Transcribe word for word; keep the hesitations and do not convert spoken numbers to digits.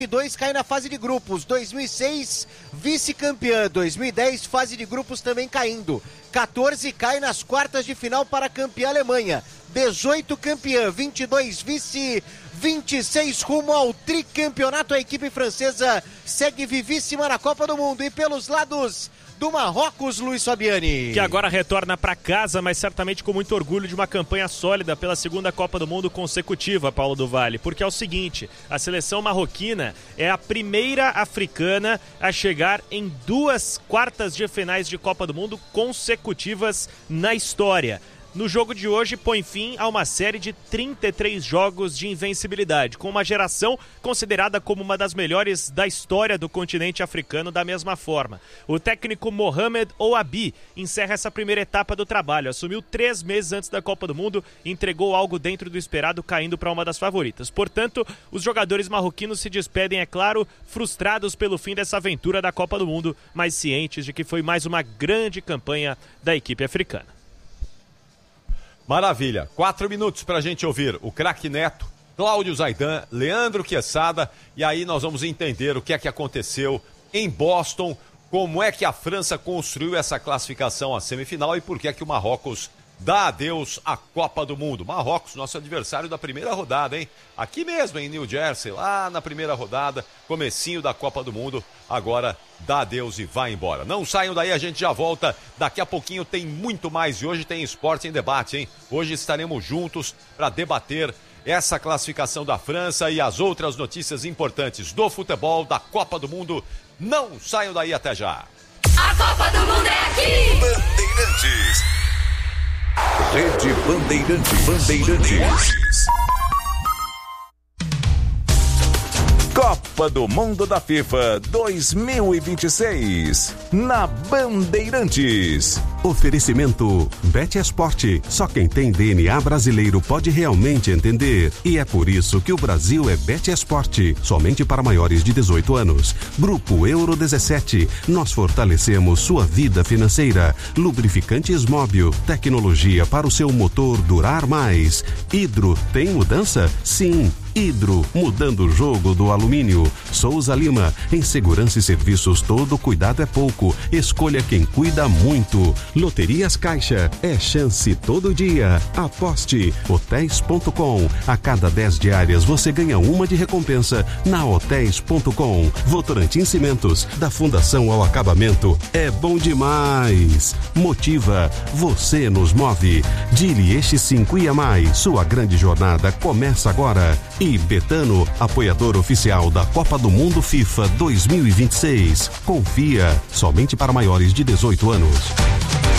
dois mil e dois cai na fase de grupos, dois mil e seis vice-campeã, dois mil e dez fase de grupos também caindo, quatorze cai nas quartas de final para a campeã Alemanha, dezoito campeã, vinte e dois vice, vinte e seis rumo ao tricampeonato. A equipe francesa segue vivíssima na Copa do Mundo. E pelos lados do Marrocos, Luiz Fabiani, que agora retorna para casa, mas certamente com muito orgulho de uma campanha sólida pela segunda Copa do Mundo consecutiva, Paulo do Vale, porque é o seguinte, a seleção marroquina é a primeira africana a chegar em duas quartas de finais de Copa do Mundo consecutivas na história. No jogo de hoje, põe fim a uma série de trinta e três jogos de invencibilidade, com uma geração considerada como uma das melhores da história do continente africano da mesma forma. O técnico Mohamed Ouabi encerra essa primeira etapa do trabalho, assumiu três meses antes da Copa do Mundo e entregou algo dentro do esperado, caindo para uma das favoritas. Portanto, os jogadores marroquinos se despedem, é claro, frustrados pelo fim dessa aventura da Copa do Mundo, mas cientes de que foi mais uma grande campanha da equipe africana. Maravilha, quatro minutos para a gente ouvir o craque Neto, Cláudio Zaidan, Leandro Quesada, e aí nós vamos entender o que é que aconteceu em Boston, como é que a França construiu essa classificação à semifinal e por que é que o Marrocos dá adeus à Copa do Mundo. Marrocos, nosso adversário da primeira rodada, hein? Aqui mesmo em New Jersey, lá na primeira rodada, comecinho da Copa do Mundo, agora dá adeus e vai embora. Não saiam daí, a gente já volta. Daqui a pouquinho tem muito mais e hoje tem Esporte em Debate, hein? Hoje estaremos juntos para debater essa classificação da França e as outras notícias importantes do futebol, da Copa do Mundo. Não saiam daí, até já. A Copa do Mundo é aqui! Bandeirantes. Rede Bandeirantes. Bandeirantes. Copa do Mundo da FIFA dois mil e vinte e seis, na Bandeirantes. Oferecimento BetEsport. Só quem tem D N A brasileiro pode realmente entender. E é por isso que o Brasil é BetEsport. Somente para maiores de dezoito anos. Grupo Euro dezessete. Nós fortalecemos sua vida financeira. Lubrificantes Móbil. Tecnologia para o seu motor durar mais. Hidro, tem mudança? Sim. Hidro, mudando o jogo do alumínio. Souza Lima, em segurança e serviços todo cuidado é pouco. Escolha quem cuida muito. Loterias Caixa, é chance todo dia. Aposte. hotéis ponto com. A cada dez diárias você ganha uma de recompensa na hotéis ponto com. Votorantim Cimentos, da Fundação ao Acabamento. É bom demais. Motiva, você nos move. Dili Eixo cinco I A Mais, sua grande jornada começa agora. E Betano, apoiador oficial da Copa do Mundo FIFA dois mil e vinte e seis. Confia, somente para maiores de dezoito anos.